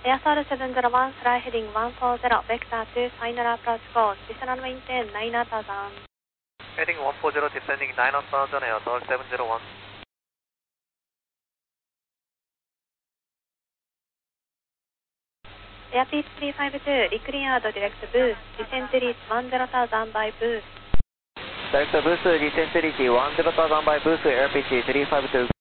ASR701, fly heading 140, vector 2, final approach course, descend maintain 9000. Heading 140, descending 9000, ASR 701. Airpeak 352, reclear direct boost, descent reach 10,000 by boost. Direct boost, descent reach 10,000 by boost, Airpeak 352.